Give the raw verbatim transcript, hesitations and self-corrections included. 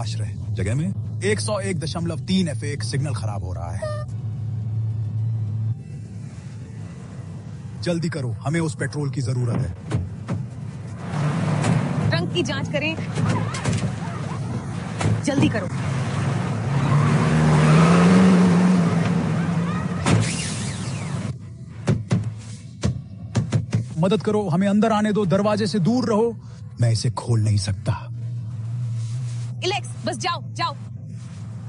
आश्रय जगह में एक सौ एक दशमलव तीन एफ एक सिग्नल खराब हो रहा है। जल्दी करो, हमें उस पेट्रोल की जरूरत है। टंक की जांच करें, जल्दी करो। मदद करो, हमें अंदर आने दो, दरवाजे से दूर रहो। मैं इसे खोल नहीं सकता। इलेक्स, बस जाओ जाओ।